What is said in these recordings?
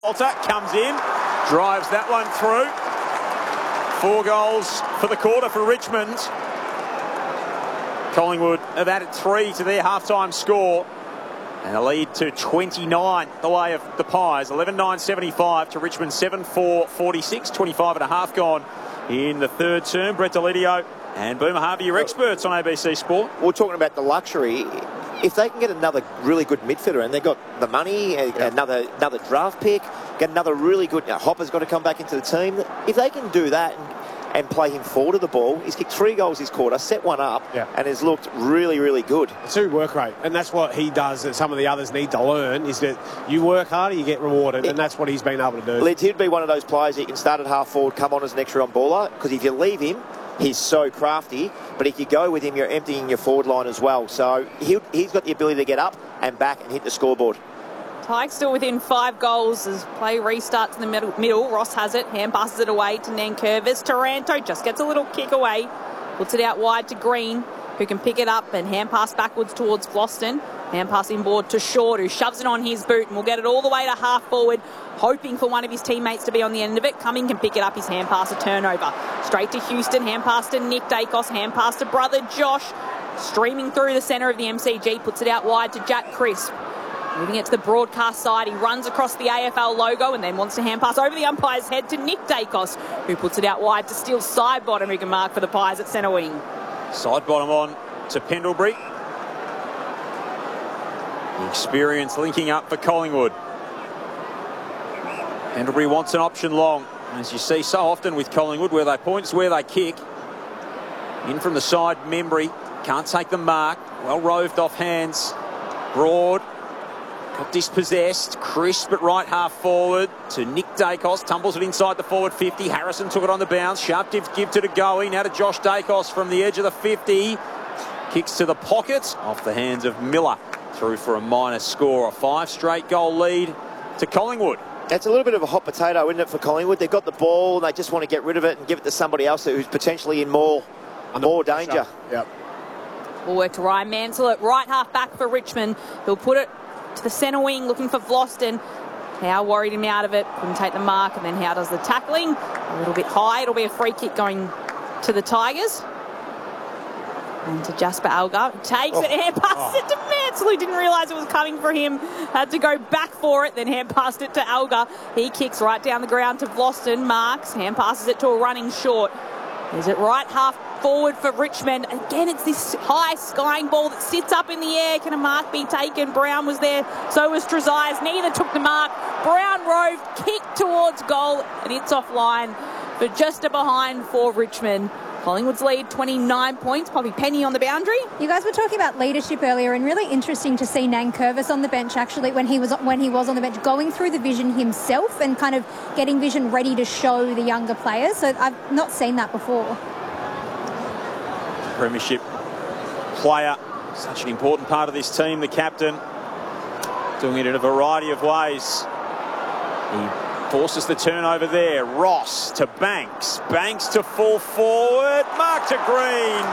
Walter comes in, drives that one through. 4 goals for the quarter for Richmond. Collingwood have added 3 to their half-time score. And a lead to 29 the way of the Pies. 11-9-75 to Richmond 7-4-46. 25 and a half gone in the third term. Brett Delidio and Boomer Harvey, your experts on ABC Sport. We're talking about the luxury. If they can get another really good midfielder, and they've got the money, another draft pick, get another really good... Hopper's got to come back into the team. If they can do that and play him forward of the ball, he's kicked 3 goals this quarter, set one up, and has looked really, really good. It's a work rate, and that's what he does that some of the others need to learn, is that you work harder, you get rewarded, and that's what he's been able to do. Lids, he'd be one of those players that you can start at half forward, come on as an extra on baller, because if you leave him, he's so crafty, but if you go with him, you're emptying your forward line as well. So he's got the ability to get up and back and hit the scoreboard. Tigers still within 5 goals as play restarts in the middle. Ross has it, hand passes it away to Nankervis. Taranto just gets a little kick away, puts it out wide to Green, who can pick it up and hand pass backwards towards Vlauston. Hand pass inboard to Short, who shoves it on his boot and will get it all the way to half forward, hoping for one of his teammates to be on the end of it. Cumming can pick it up, his hand pass, a turnover. Straight to Houston, hand pass to Nick Dacos, hand pass to brother Josh. Streaming through the centre of the MCG, puts it out wide to Jack Crisp. Moving it to the broadcast side, he runs across the AFL logo and then wants to hand pass over the umpire's head to Nick Dacos, who puts it out wide to Steele Sidebottom, who can mark for the Pies at centre wing. Sidebottom on to Pendlebury. The experience linking up for Collingwood. Pendlebury wants an option long, as you see so often with Collingwood, where they points where they kick. In from the side, Membry can't take the mark. Well roved off hands. Broad got dispossessed. Crisp at right half forward to Nick Dacos. Tumbles it inside the forward 50. Harrison took it on the bounce. Sharp give to Goey. Now to Josh Dacos from the edge of the 50. Kicks to the pocket off the hands of Miller. Through for a minus score. A 5 straight goal lead to Collingwood. It's a little bit of a hot potato, isn't it, for Collingwood? They've got the ball and they just want to get rid of it and give it to somebody else who's potentially in more danger. Yep. We'll work to Ryan Mansell at right half back for Richmond. He'll put it to the centre wing, looking for Vlauston. Howe worried him out of it, couldn't take the mark, and then Howe does the tackling. A little bit high. It'll be a free kick going to the Tigers. And to Jasper Algar, takes it, hand passes it to Mansell, who didn't realise it was coming for him. Had to go back for it, then hand passed it to Algar. He kicks right down the ground to Vlauston, marks, hand passes it to a running Short. Is it right half forward for Richmond? Again, it's this high skying ball that sits up in the air. Can a mark be taken? Brown was there, so was Trezise. Neither took the mark. Brown roved, kicked towards goal, and it's offline for just a behind for Richmond. Collingwood's lead 29 points, probably Penny on the boundary. You guys were talking about leadership earlier, and really interesting to see Nankervis on the bench actually when he was on the bench, going through the vision himself and kind of getting vision ready to show the younger players. So I've not seen that before. Premiership player, such an important part of this team, the captain, doing it in a variety of ways. He forces the turnover there. Ross to Banks. Banks to full forward. Mark to Green.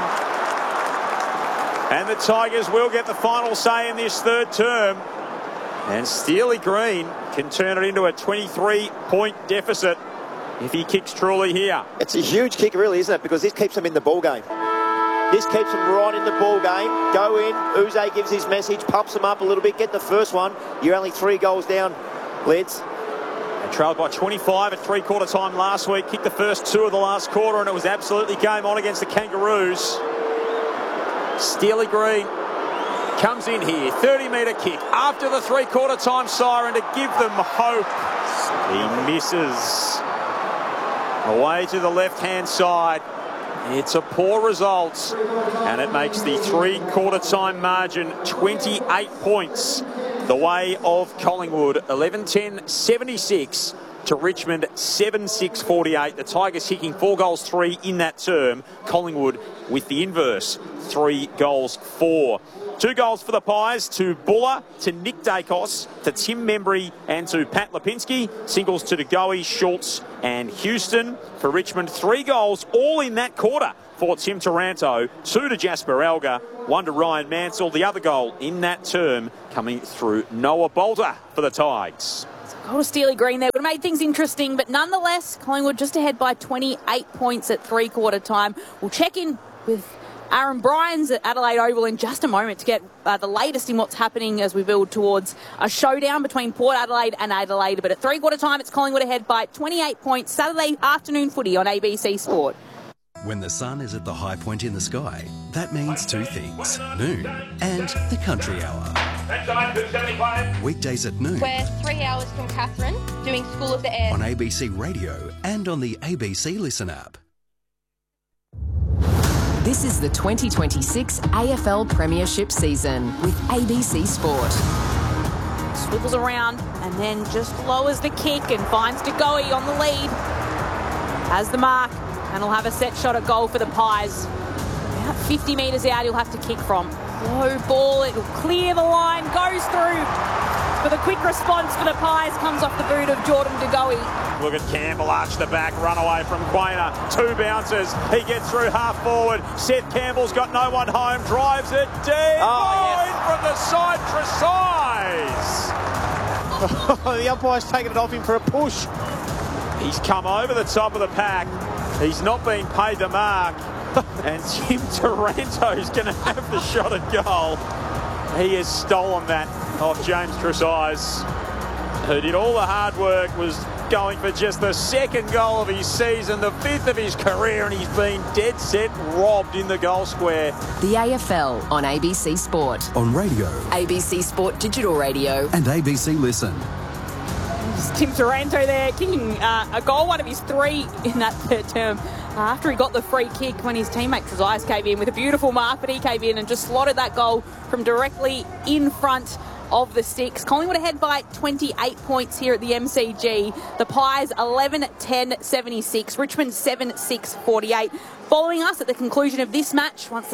And the Tigers will get the final say in this third term. And Steely Green can turn it into a 23-point deficit if he kicks truly here. It's a huge kick, really, isn't it? Because this keeps them in the ball game. This keeps them right in the ball game. Go in. Uze gives his message, pumps them up a little bit. Get the first one. You're only 3 goals down, Lids. They trailed by 25 at three-quarter time last week. Kicked the first 2 of the last quarter, and it was absolutely game on against the Kangaroos. Steely Green comes in here. 30-metre kick after the three-quarter time siren to give them hope. He misses. Away to the left-hand side. It's a poor result, and it makes the three-quarter time margin 28 points the way of Collingwood. 11-10-76 to Richmond 7-6-48. The Tigers kicking 4 goals 3 in that term. Collingwood with the inverse, 3 goals 4. 2 goals for the Pies, to Buller, to Nick Dacos, to Tim Membry and to Pat Lipinski. Singles to DeGoey, Schultz and Houston. For Richmond, 3 goals all in that quarter for Tim Taranto. 2 to Jasper Algar, 1 to Ryan Mansell. The other goal in that term coming through Noah Bolter for the Tigers. Goal to Steely Green there. Would have made things interesting, but nonetheless, Collingwood just ahead by 28 points at three-quarter time. We'll check in with Aaron Bryans at Adelaide Oval in just a moment to get the latest in what's happening as we build towards a showdown between Port Adelaide and Adelaide. But at three-quarter time, it's Collingwood ahead by 28 points. Saturday afternoon footy on ABC Sport. When the sun is at the high point in the sky, that means two things: noon and the country hour. Weekdays at noon. We're 3 hours from Catherine doing School of the Air On ABC Radio and on the ABC Listen app. This is the 2026 AFL Premiership season with ABC Sport. Swivels around and then just lowers the kick and finds De Goey on the lead. Has the mark and he'll have a set shot at goal for the Pies. About 50 metres out he'll have to kick from. Low ball, it'll clear the line, goes through. But the quick response for the Pies comes off the boot of Jordan De Goey. Look at Campbell, arch the back, run away from Quainer. 2 bounces. He gets through half forward. Seth Campbell's got no one home. Drives it deep. In from the side, Tresize. The umpire's taking it off him for a push. He's come over the top of the pack. He's not been paid the mark. And Tim Taranto's going to have the shot at goal. He has stolen that off James Tresize, who did all the hard work, was going for just the second goal of his season, the 5th of his career, and he's been dead set robbed in the goal square. The AFL on ABC Sport. On radio. ABC Sport Digital Radio. And ABC Listen. Tim Taranto there kicking a goal, one of his 3 in that third term. After he got the free kick when his teammate Tresize came in with a beautiful mark, but he came in and just slotted that goal from directly in front of the sticks. Collingwood ahead by 28 points here at the MCG. The Pies 11-10-76. Richmond 7-6-48. Following us at the conclusion of this match, once the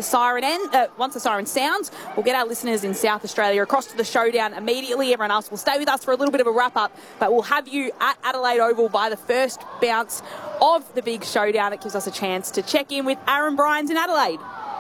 siren sounds, we'll get our listeners in South Australia across to the showdown immediately. Everyone else will stay with us for a little bit of a wrap-up, but we'll have you at Adelaide Oval by the first bounce of the big showdown. It gives us a chance to check in with Aaron Bryans in Adelaide.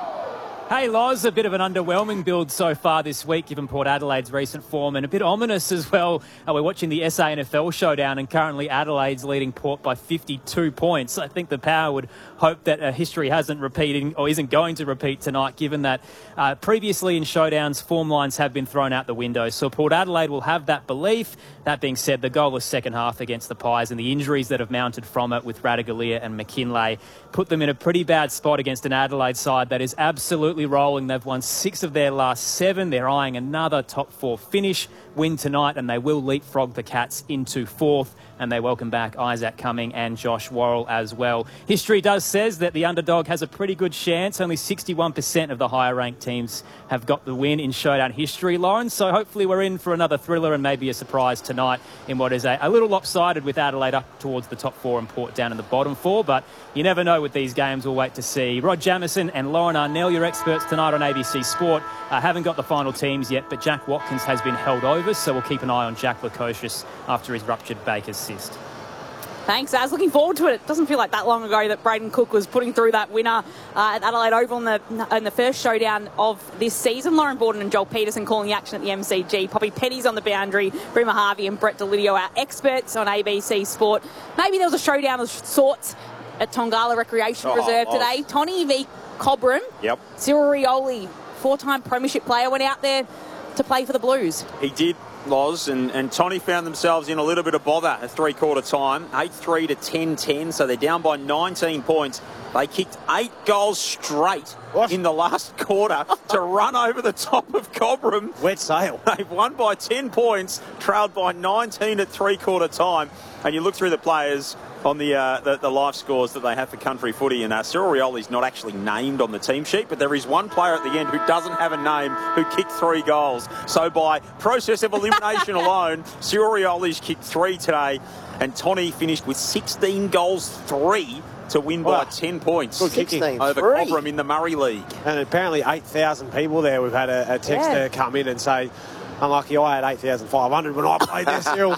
Hey Loz, a bit of an underwhelming build so far this week given Port Adelaide's recent form, and a bit ominous as well. We're watching the SANFL showdown and currently Adelaide's leading Port by 52 points. I think the Power would hope that history hasn't repeated or isn't going to repeat tonight, given that previously in showdowns form lines have been thrown out the window. So Port Adelaide will have that belief. That being said, the goalless second half against the Pies and the injuries that have mounted from it with Radaglia and McKinlay put them in a pretty bad spot against an Adelaide side that is absolutely rolling. They've won 6 of their last 7. They're eyeing another top 4 finish, win tonight, and they will leapfrog the Cats into 4th. And they welcome back Isaac Cumming and Josh Worrell as well. History says that the underdog has a pretty good chance. Only 61% of the higher ranked teams have got the win in showdown history, Lauren. So hopefully we're in for another thriller and maybe a surprise tonight in what is a little lopsided with Adelaide up towards the top 4 and Port down in the bottom 4. But you never know with these games. We'll wait to see. Rod Jamieson and Lauren Arnell, your experts tonight on ABC Sport. Haven't got the final teams yet, but Jack Watkins has been held over, so we'll keep an eye on Jack Lukosius after his ruptured Baker's cyst. Thanks, Az. Looking forward to it. It doesn't feel like that long ago that Braden Cook was putting through that winner at Adelaide Oval in the first showdown of this season. Lauren Borden and Joel Peterson calling the action at the MCG. Poppy Petty's on the boundary. Brima Harvey and Brett Delidio, our experts on ABC Sport. Maybe there was a showdown of sorts at Tongala Recreation Reserve today. Tony v Cobram. Yep. Cyril Rioli, 4-time premiership player, went out there to play for the Blues. He did, Loz, and Tony found themselves in a little bit of bother at three-quarter time. 8-3 to 10-10, so they're down by 19 points. They kicked 8 goals straight in the last quarter to run over the top of Cobram. Wet sail. They've won by 10 points, trailed by 19 at three-quarter time. And you look through the players on the live scores that they have for country footy, and Cyril Rioli's not actually named on the team sheet, but there is one player at the end who doesn't have a name who kicked 3 goals. So by process of elimination alone, Cyril Rioli's kicked 3 today, and Tony finished with 16 goals, 3 to win by 10 points over Cobram in the Murray League. And apparently 8,000 people there. We've had a texter come in and say, unlucky I had 8,500 when I played there, Cyril.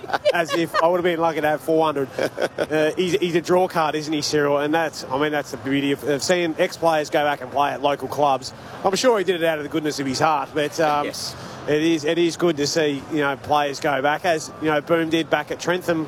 As if I would have been lucky to have 400. He's a draw card, isn't he, Cyril? And that's the beauty of seeing ex-players go back and play at local clubs. I'm sure he did it out of the goodness of his heart, but It is good to see, players go back, as, Boom did back at Trentham